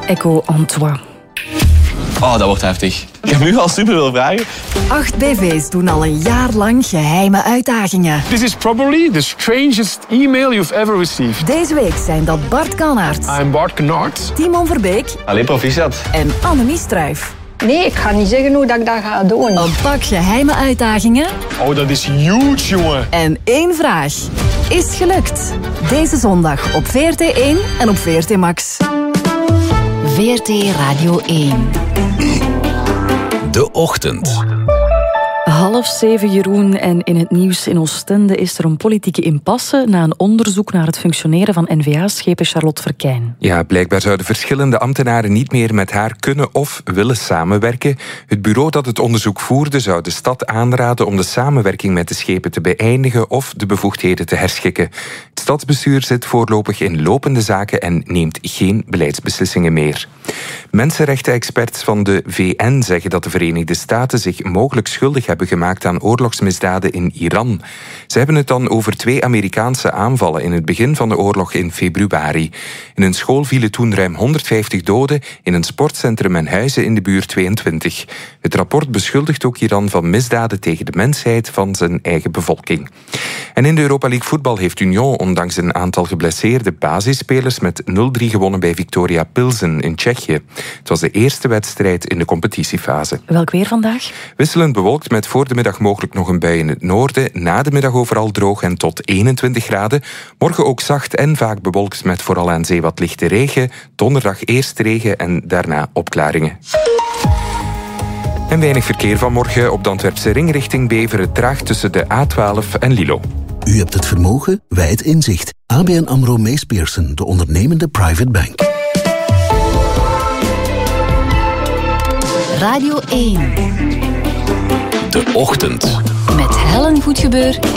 Echo Antoine. Oh, dat wordt heftig. Ik heb nu al superveel vragen. 8 BV's doen al een jaar lang geheime uitdagingen. This is probably the strangest email you've ever received. Deze week zijn dat Bart Kannaert, I'm Bart Kannaert. Timon Verbeek Allee, proficiat. en Annemie Struijf. Nee, ik ga niet zeggen hoe dat ik dat ga doen. Een pak geheime uitdagingen Oh, dat is huge, jongen. en 1 vraag. Is het gelukt? Deze zondag op VRT1 en op VRT Max. VRT Radio 1. De Ochtend. 6:30, Jeroen, en in het nieuws in Oostende is er een politieke impasse na een onderzoek naar het functioneren van N-VA-schepen Charlotte Verkijn. Ja, blijkbaar zouden verschillende ambtenaren niet meer met haar kunnen of willen samenwerken. Het bureau dat het onderzoek voerde zou de stad aanraden om de samenwerking met de schepen te beëindigen of de bevoegdheden te herschikken. Het stadsbestuur zit voorlopig in lopende zaken en neemt geen beleidsbeslissingen meer. Mensenrechten-experts van de VN zeggen dat de Verenigde Staten zich mogelijk schuldig hebben gemaakt aan oorlogsmisdaden in Iran. Ze hebben het dan over 2 Amerikaanse aanvallen in het begin van de oorlog in februari. In een school vielen toen ruim 150 doden, in een sportcentrum en huizen in de buurt 22. Het rapport beschuldigt ook Iran van misdaden tegen de mensheid van zijn eigen bevolking. En in de Europa League voetbal heeft Union ondanks een aantal geblesseerde basisspelers met 0-3 gewonnen bij Viktoria Pilsen in Tsjechië. Het was de eerste wedstrijd in de competitiefase. Welk weer vandaag? Wisselend bewolkt met voor de middag mogelijk nog een bui in het noorden. Na de middag overal droog en tot 21 graden. Morgen ook zacht en vaak bewolkt met vooral aan zee wat lichte regen. Donderdag eerst regen en daarna opklaringen. En weinig verkeer vanmorgen op de Antwerpse ring richting Beveren, traag tussen de A12 en Lilo. U hebt het vermogen, wij het inzicht. ABN AMRO Mees Pierson, de ondernemende private bank. Radio 1. De Ochtend. Met Helen Goedgebeur